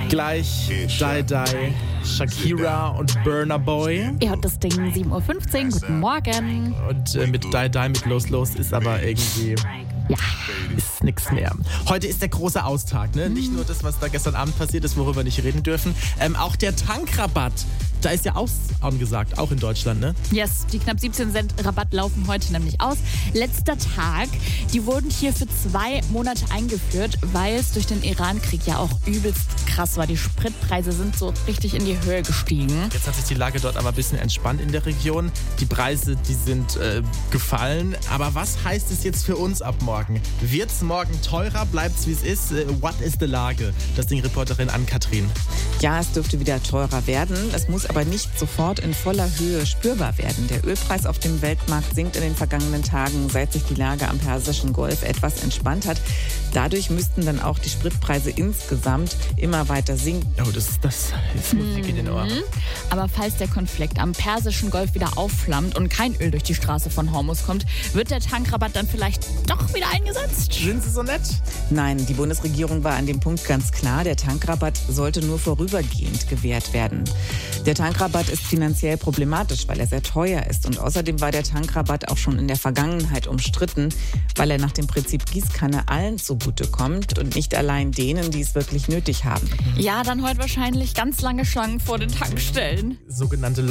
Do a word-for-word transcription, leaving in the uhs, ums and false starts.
Gleich Die Die, Shakira und Burna Boy. Ihr hört das Ding sieben Uhr fünfzehn. Guten Morgen. Und äh, mit Die Die, mit Los Los ist aber irgendwie... Ja. Ist nix mehr. Heute ist der große Austag, ne? Mhm. Nicht nur das, was da gestern Abend passiert ist, worüber wir nicht reden dürfen. Ähm, auch der Tankrabatt. Da ist ja aus angesagt, auch in Deutschland, ne? Yes, die knapp siebzehn Cent Rabatt laufen heute nämlich aus. Letzter Tag, die wurden hier für zwei Monate eingeführt, weil es durch den Iran-Krieg ja auch übelst krass war. Die Spritpreise sind so richtig in die Höhe gestiegen. Jetzt hat sich die Lage dort aber ein bisschen entspannt in der Region. Die Preise, die sind äh, gefallen. Aber was heißt es jetzt für uns ab morgen? Wird's morgen teurer? Bleibt's wie es ist? Äh, what is the Lage? Das Ding Reporterin Ann-Kathrin. Ja, es dürfte wieder teurer werden. Es muss aber nicht sofort in voller Höhe spürbar werden. Der Ölpreis auf dem Weltmarkt sinkt in den vergangenen Tagen, seit sich die Lage am Persischen Golf etwas entspannt hat. Dadurch müssten dann auch die Spritpreise insgesamt immer weiter sinken. Oh, das, das ist Musik in den Ohren. Aber falls der Konflikt am Persischen Golf wieder aufflammt und kein Öl durch die Straße von Hormuz kommt, wird der Tankrabatt dann vielleicht doch wieder eingesetzt? Sind Sie so nett? Nein, die Bundesregierung war an dem Punkt ganz klar. Der Tankrabatt sollte nur vorübergehend gewährt werden. Der Tankrabatt ist finanziell problematisch, weil er sehr teuer ist. Und außerdem war der Tankrabatt auch schon in der Vergangenheit umstritten, weil er nach dem Prinzip Gießkanne allen zugutekommt und nicht allein denen, die es wirklich nötig haben. Ja, dann heute wahrscheinlich ganz lange Schlangen vor den Tankstellen. Sogenannte